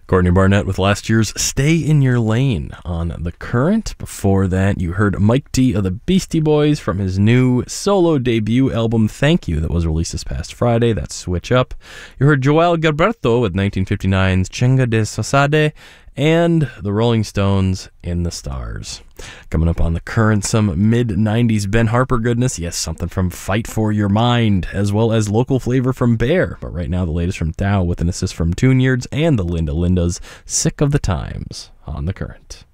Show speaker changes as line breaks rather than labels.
Courtney Barnett with last year's Stay in Your Lane on The Current. Before that, you heard Mike D of the Beastie Boys from his new solo debut album, Thank You, that was released this past Friday. That's Switch Up. You heard Joel Gilberto with 1959's Chenga de Sosade, and the Rolling Stones, In the Stars. Coming up on The Current, some mid-90s Ben Harper goodness. Yes, something from Fight for Your Mind, as well as local flavor from Bear. But right now, the latest from Dow with an assist from Tune Yards and the Linda Lindas, Sick of the Times on The Current.